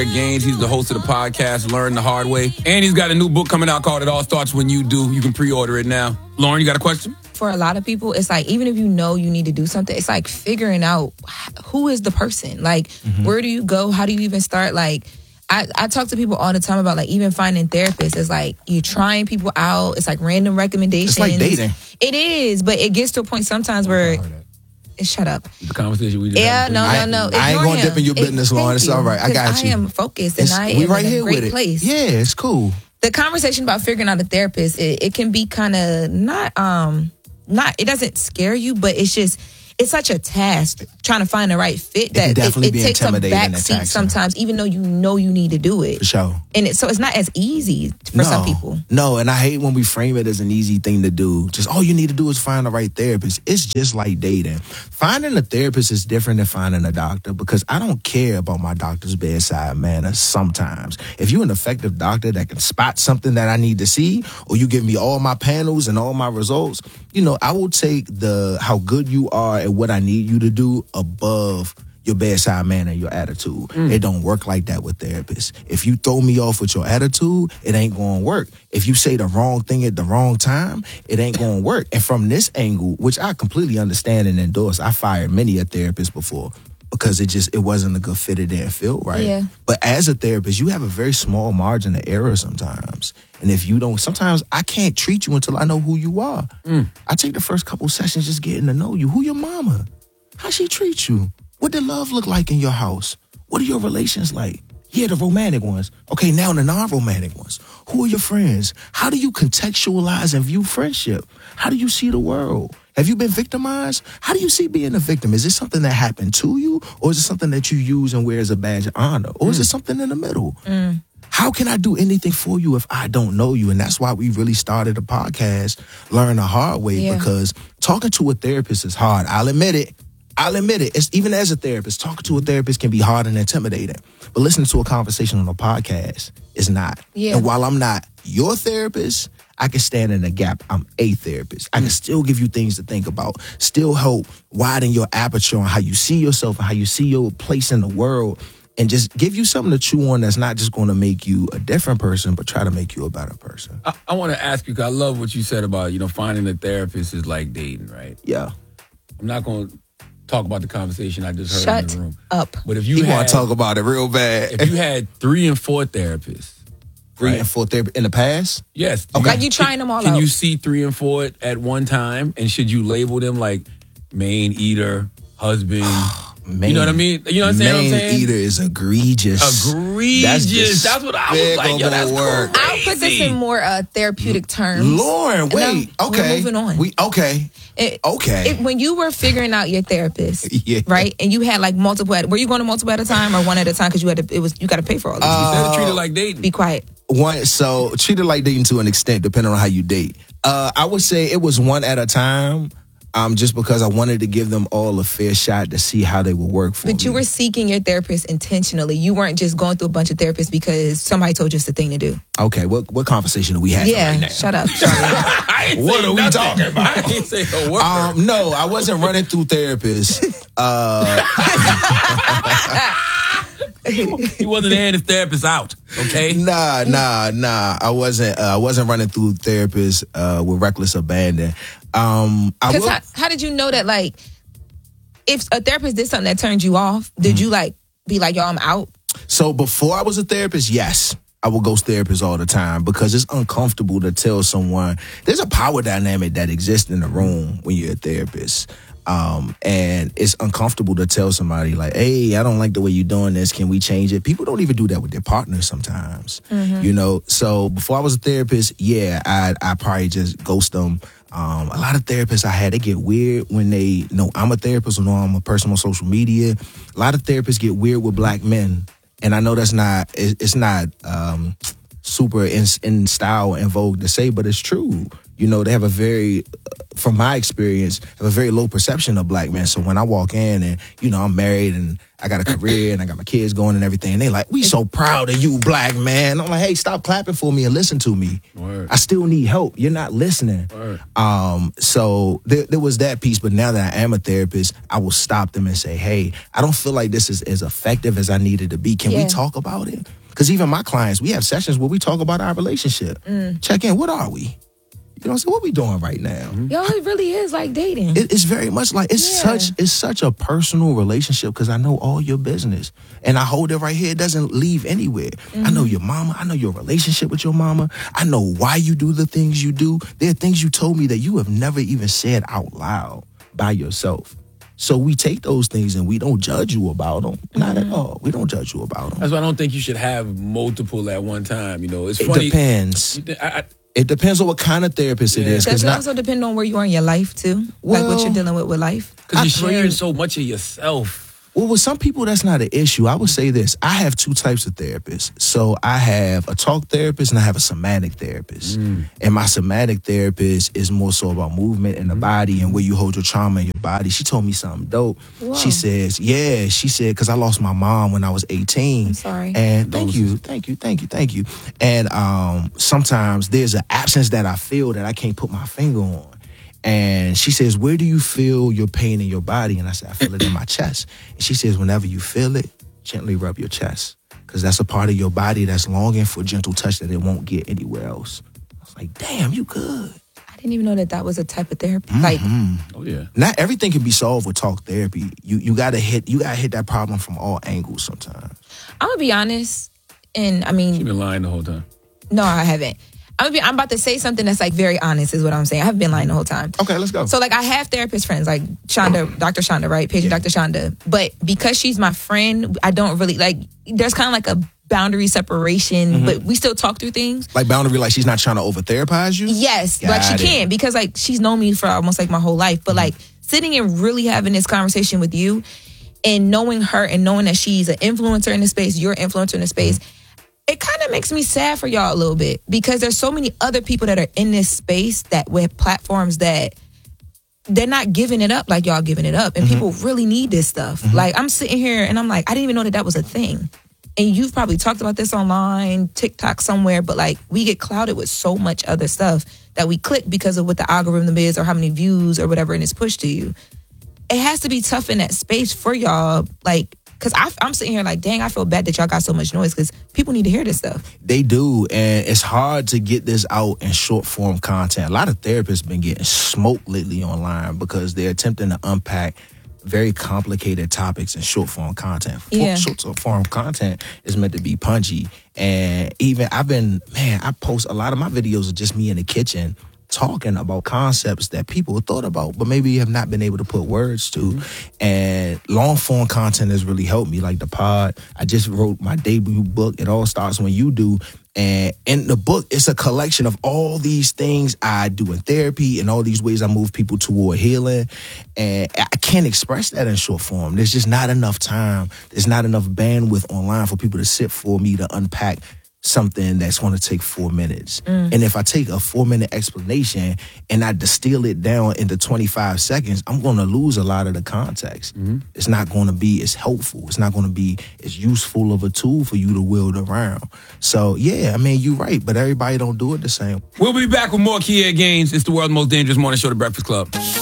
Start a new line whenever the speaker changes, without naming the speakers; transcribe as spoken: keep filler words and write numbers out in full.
Gaines. He's the host of the podcast, Learn the Hard Way. And he's got a new book coming out called It All Starts When You Do. You can pre-order it now. Lauren, you got a question?
For a lot of people, it's like, even if you know you need to do something, it's like figuring out who is the person. Like, mm-hmm. where do you go? How do you even start? Like, I, I talk to people all the time about, like, even finding therapists. It's like, you're trying people out. It's like random recommendations.
It's like dating.
It is, but it gets to a point sometimes where... Shut up.
The conversation we just
Yeah,
had.
no,
I,
no, no.
I ain't going to dip in your business,
it,
Lauren. It's all right. I got you.
I am focused and
it's,
I
we
am
right
in
here
a great
with it.
place.
Yeah, it's cool.
The conversation about figuring out a therapist, it, it can be kind of not, um, not, it doesn't scare you, but it's just, it's such a task trying to find the right fit that
it, can definitely
it, it
be
takes a
intimidating
backseat sometimes, even though you know you need to do it.
For sure.
And it, so it's not as easy for
no,
some people.
No, and I hate when we frame it as an easy thing to do. Just all you need to do is find the right therapist. It's just like dating. Finding a therapist is different than finding a doctor because I don't care about my doctor's bedside manner sometimes. If you're an effective doctor that can spot something that I need to see, or you give me all my panels and all my results, you know, I will take the how good you are at what I need you to do above your bedside manner, your attitude. Mm. It don't work like that with therapists. If you throw me off with your attitude, it ain't going to work. If you say the wrong thing at the wrong time, it ain't going to work. And from this angle, which I completely understand and endorse, I fired many a therapist before because it just, it wasn't a good fit. It didn't feel right.
Yeah.
But as a therapist, you have a very small margin of error sometimes. And if you don't, sometimes I can't treat you until I know who you are. Mm. I take the first couple sessions just getting to know you. Who your mama? How she treat you? What did love look like in your house? What are your relations like? Yeah, the romantic ones. Okay, now the non-romantic ones. Who are your friends? How do you contextualize and view friendship? How do you see the world? Have you been victimized? How do you see being a victim? Is this something that happened to you? Or is it something that you use and wear as a badge of honor? Or mm. is it something in the middle? Mm. How can I do anything for you if I don't know you? And that's why we really started a podcast, Learn the Hard Way, yeah. because talking to a therapist is hard. I'll admit it. I'll admit it. It's, even as a therapist, talking to a therapist can be hard and intimidating. But listening to a conversation on a podcast is not.
Yeah.
And while I'm not your therapist, I can stand in the gap. I'm a therapist. I can still give you things to think about, still help widen your aperture on how you see yourself and how you see your place in the world, and just give you something to chew on that's not just going to make you a different person, but try to make you a better person.
I, I want to ask you, because I love what you said about, you know, finding a therapist is like dating, right?
Yeah.
I'm not going to talk about the conversation I just heard
Shut
in the room.
up.
But if you
want
had,
to talk about it real bad.
If you had three and four therapists,
three
right?
and four therapists in the past,
yes.
Okay. Like you trying them all
Can
out?
you see three and four at one time? And should you label them like main eater, husband? Main, you know what I mean? You know what I'm saying?
Main
what I'm saying?
eater is egregious.
Egregious. That's, That's what I was like. Yo, that's
work.
crazy.
I'll put this in more uh, therapeutic terms.
Lauren, wait.
No,
okay.
We're moving on.
We okay.
It,
okay.
It, when you were figuring out your therapist,
yeah.
right? And you had like multiple. Were you going to multiple at a time or one at a time? Because you had to. It was you got to pay for all this.
Uh, you said treat it like dating.
Be quiet.
One. So treat it like dating to an extent, depending on how you date. Uh, I would say it was one at a time. Um, just because I wanted to give them all a fair shot to see how they would work for
but me.
But
you were seeking your therapist intentionally. You weren't just going through a bunch of therapists because somebody told you it's the thing to do.
Okay, what what conversation are we having
yeah,
right now?
shut up.
What are we
nothing.
talking about?
I ain't say a word.
Um, no, I wasn't running through therapists. Uh,
he wasn't handing his therapist out, okay?
Nah, nah, nah. I wasn't. Uh, I wasn't running through therapists uh, with reckless abandon. Um,
Because how, how did you know that, like, if a therapist did something that turned you off, did mm-hmm. you, like, be like, yo, I'm out?
So before I was a therapist, yes. I would ghost therapists all the time because it's uncomfortable to tell someone. There's a power dynamic that exists in the room when you're a therapist. Um, and it's uncomfortable to tell somebody like, hey, I don't like the way you're doing this. Can we change it? People don't even do that with their partners sometimes, mm-hmm. you know? So before I was a therapist, yeah, I I probably just ghost them. Um, a lot of therapists I had, they get weird when they know I'm a therapist or know I'm a person on social media. A lot of therapists get weird with black men. And I know that's not, it's not um, super in, in style and vogue to say, but it's true. you know, they have a very, from my experience, have a very low perception of black men. So when I walk in and, you know, I'm married and I got a career and I got my kids going and everything, and they like, we so proud of you, black man. I'm like, hey, stop clapping for me and listen to me.
Word.
I still need help. You're not listening.
Word.
Um, so there, there was that piece. But now that I am a therapist, I will stop them and say, hey, I don't feel like this is as effective as I needed to be. Can
Yeah.
we talk about it? Because even my clients, we have sessions where we talk about our relationship.
Mm.
Check in. What are we? You know what I'm saying? What we doing right now?
Yo, it really is like dating.
It, it's very much like it's
Yeah.
such it's such a personal relationship because I know all your business and I hold it right here. It doesn't leave anywhere.
Mm-hmm.
I know your mama. I know your relationship with your mama. I know why you do the things you do. There are things you told me that you have never even said out loud by yourself. So we take those things and we don't judge you about them. Not
Mm-hmm.
at all. We don't judge you about them.
That's why I don't think you should have multiple at one time. You know, it's
It
funny.
depends.
You think- I, I,
It depends on what kind of therapist it
Yeah.
is.
Does
Because
it
not
also depend on where you are in your life too? like what
Well,
you're dealing with with life?
Because
I-
you're sharing so much of yourself.
Well, with some people, that's not an issue. I would say this. I have two types of therapists. So I have a talk therapist and I have a somatic therapist.
Mm.
And my somatic therapist is more so about movement in the body and where you hold your trauma in your body. She told me something dope.
Whoa.
She says, yeah, she said, because I lost my mom when I was eighteen.
I'm sorry.
And thank you, thank you, thank you, thank you. And um, sometimes there's an absence that I feel that I can't put my finger on. And she says, where do you feel your pain in your body? And I said, I feel it in my chest. And she says, whenever you feel it, gently rub your chest. Because that's a part of your body that's longing for gentle touch that it won't get anywhere else. I was like, damn, you good.
I didn't even know that that was a type of therapy. Like,
Oh, yeah.
Not everything can be solved with talk therapy. You you gotta hit you gotta hit that problem from all angles sometimes.
I'm gonna be honest, and I
You've
mean,
been lying the whole time.
no, I haven't. I'm gonna be, I'm about to say something that's like very honest, is what I'm saying. I haven't been lying the whole time.
Okay, let's go.
So like I have therapist friends like Shonda, Doctor Shonda, right? Patient Doctor Shonda. But because she's my friend, I don't really like. There's kind of like a boundary separation,
Mm-hmm.
but we still talk through things.
Like boundary, like she's not trying to over therapize you?
Yes,
Got
like she
it.
can because like she's known me for almost like my whole life. But like sitting and really having this conversation with you and knowing her and knowing that she's an influencer in the space, you're an influencer in the space. It kind of makes me sad for y'all a little bit because there's so many other people that are in this space that with platforms that they're not giving it up like y'all giving it up. And
Mm-hmm.
people really need this stuff. Like I'm sitting here and I'm like, I didn't even know that that was a thing. And you've probably talked about this online, TikTok somewhere, but like we get clouded with so much other stuff that we click because of what the algorithm is or how many views or whatever and it's pushed to you. It has to be tough in that space for y'all. Like, Cause I, I'm sitting here like, dang, I feel bad that y'all got so much noise because people need to hear this stuff.
They do, and it's hard to get this out in short form content. A lot of therapists been getting smoked lately online because they're attempting to unpack very complicated topics in short form content.
Yeah.
Short form content is meant to be punchy, and even I've been, man, I post a lot of my videos of just me in the kitchen talking about concepts that people have thought about, but maybe have not been able to put words to. Mm-hmm. And long form content has really helped me, like the pod. I just wrote my debut book, It All Starts When You Do. And in the book, it's a collection of all these things I do in therapy and all these ways I move people toward healing. And I can't express that in short form. There's just not enough time. There's not enough bandwidth online for people to sit for me to unpack something that's going to take four minutes. Mm. And if I take a four minute explanation and I distill it down into twenty-five seconds, I'm going to lose a lot of the context. Mm-hmm. It's not going to be as helpful. It's not going to be as useful of a tool for you to wield around. So yeah, I mean, you're right, but everybody don't do it the same.
We'll be back with more Kia Gaines. It's the world's most dangerous morning show, The Breakfast Club.